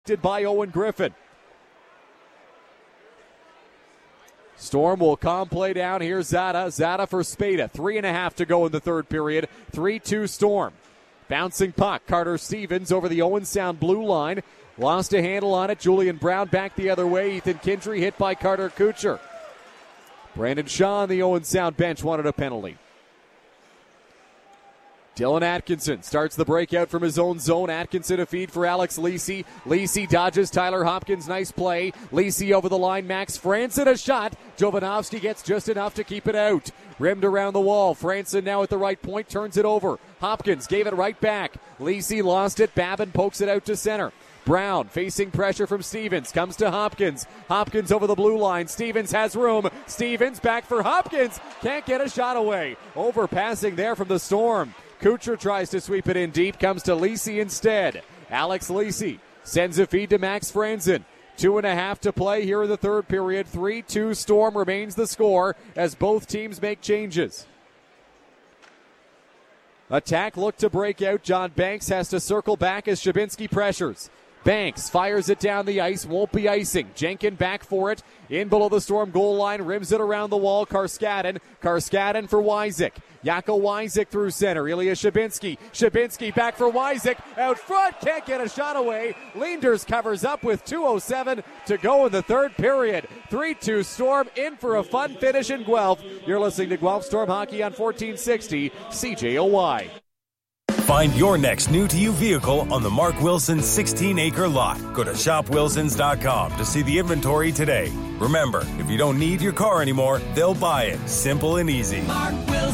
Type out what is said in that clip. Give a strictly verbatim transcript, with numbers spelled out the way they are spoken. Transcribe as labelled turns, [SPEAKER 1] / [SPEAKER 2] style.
[SPEAKER 1] by Owen Griffin. Storm will calm play down. Here's Zada. Zada for Spada. Three and a half to go in the third period. three two Storm. Bouncing puck. Carter Stevens over the Owen Sound blue line. Lost a handle on it. Julian Brown back the other way. Ethan Kintry hit by Carter Kucher. Brandon Shaw on the Owen Sound bench wanted a penalty. Dylan Atkinson starts the breakout from his own zone. Atkinson a feed for Alex Lisi. Lisi dodges Tyler Hopkins. Nice play. Lisi over the line. Max Franson a shot. Jovanovski gets just enough to keep it out. Rimmed around the wall. Franson now at the right point. Turns it over. Hopkins gave it right back. Lisi lost it. Babin pokes it out to center. Brown facing pressure from Stevens. Comes to Hopkins. Hopkins over the blue line. Stevens has room. Stevens back for Hopkins. Can't get a shot away. Overpassing there from the Storm. Kucher tries to sweep it in deep. Comes to Lisi instead. Alex Lisi sends a feed to Max Franson. Two and a half to play here in the third period. three two Storm remains the score as both teams make changes. Attack look to break out. John Banks has to circle back as Shabinsky pressures. Banks fires it down the ice, won't be icing. Jenkin back for it, in below the Storm goal line, rims it around the wall. Karskadin, Karskadin for Wyzik. Jaco Wyzik through center. Ilya Shabinsky, Shabinsky back for Wyzik, out front, can't get a shot away. Leenders covers up with two oh seven to go in the third period. three two Storm in for a fun finish in Guelph. You're listening to Guelph Storm Hockey on fourteen sixty C J O Y.
[SPEAKER 2] Find your next new-to-you vehicle on the Mark Wilson sixteen-acre lot. Go to shop wilsons dot com to see the inventory today. Remember, if you don't need your car anymore, they'll buy it. Simple and easy. Mark Wilson.